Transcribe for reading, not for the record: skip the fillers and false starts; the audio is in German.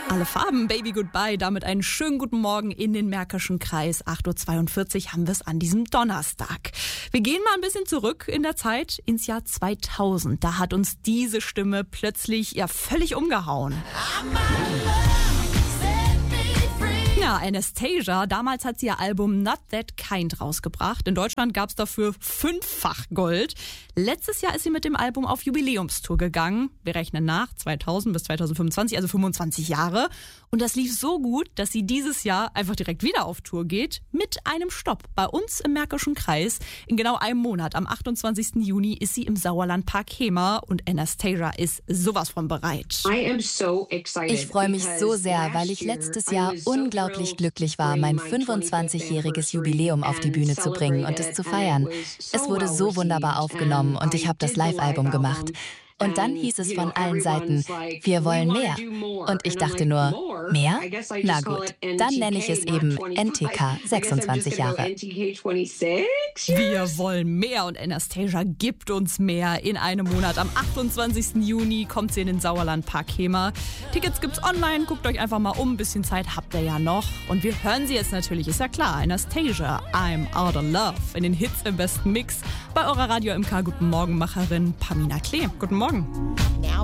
Alle Farben, Baby Goodbye, damit einen schönen guten Morgen in den Märkischen Kreis. 8.42 Uhr haben wir es an diesem Donnerstag. Wir gehen mal ein bisschen zurück in der Zeit ins Jahr 2000. Da hat uns diese Stimme plötzlich völlig umgehauen. Ja, Anastasia, damals hat sie ihr Album Not That Kind rausgebracht. In Deutschland gab es dafür 5-fach Gold. Letztes Jahr ist sie mit dem Album auf Jubiläumstour gegangen. Wir rechnen nach, 2000 bis 2025, also 25 Jahre. Und das lief so gut, dass sie dieses Jahr einfach direkt wieder auf Tour geht, mit einem Stopp bei uns im Märkischen Kreis. In genau einem Monat, am 28. Juni, ist sie im Sauerlandpark Hemer und Anastasia ist sowas von bereit. Ich freue mich so sehr, weil ich letztes Jahr unglaublich glücklich war, mein 25-jähriges Jubiläum auf die Bühne zu bringen und es zu feiern. Es wurde so wunderbar aufgenommen und ich habe das Live-Album gemacht. Und dann hieß es von allen Seiten, wir wollen mehr. Und ich dachte nur, mehr? Na gut, dann nenne ich es eben NTK 26 Jahre. Wir wollen mehr und Anastasia gibt uns mehr. In einem Monat, am 28. Juni, kommt sie in den Sauerlandpark Hemer. Tickets gibt's online, guckt euch einfach mal um, ein bisschen Zeit habt ihr ja noch. Und wir hören sie jetzt natürlich, ist ja klar, Anastasia, I'm Out of Love, in den Hits im besten Mix, bei eurer Radio MK Guten Morgen Macherin Pamina Klee. Guten Morgen.